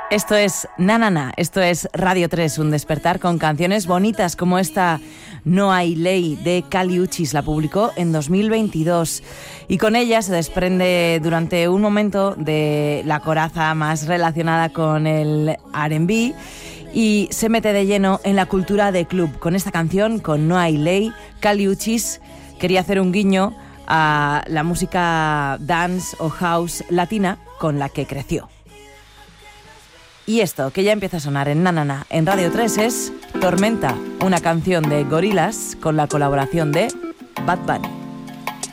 Esto es Na Na Na, esto es Radio 3, un despertar con canciones bonitas como esta No hay ley de Kali Uchis, la publicó en 2022 y con ella se desprende durante un momento de la coraza más relacionada con el R&B y se mete de lleno en la cultura de club. Con esta canción, con No hay ley, Kali Uchis quería hacer un guiño a la música dance o house latina con la que creció. Y esto, que ya empieza a sonar en Na Na Na, en Radio 3, es Tormenta, una canción de Gorillaz con la colaboración de Bad Bunny.